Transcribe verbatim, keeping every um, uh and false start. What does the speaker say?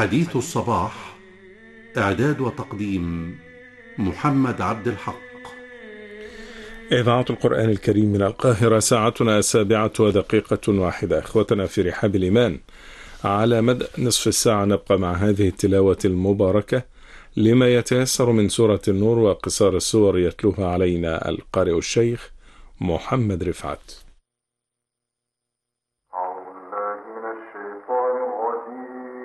حديث الصباح، إعداد وتقديم محمد عبد الحق. إذاعة القرآن الكريم من القاهرة، ساعتنا السابعة ودقيقة واحدة. أخوتنا في رحاب الإيمان، على مدى نصف الساعة نبقى مع هذه التلاوة المباركة لما يتيسر من سورة النور وقصار السور، يتلوها علينا القارئ الشيخ محمد رفعت.